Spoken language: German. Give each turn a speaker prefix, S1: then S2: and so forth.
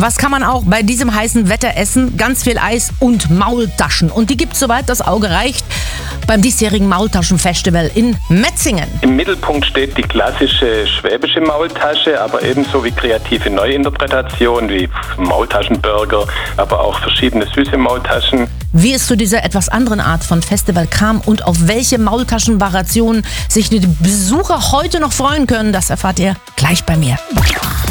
S1: Was kann man auch bei diesem heißen Wetter essen? Ganz viel Eis und Maultaschen. Und die gibt's, soweit das Auge reicht, beim diesjährigen Maultaschenfestival in Metzingen.
S2: Im Mittelpunkt steht die klassische schwäbische Maultasche, aber ebenso wie kreative Neuinterpretationen wie Maultaschenburger, aber auch verschiedene süße Maultaschen.
S1: Wie es zu dieser etwas anderen Art von Festival kam und auf welche Maultaschenvariationen sich die Besucher heute noch freuen können, das erfahrt ihr gleich bei mir.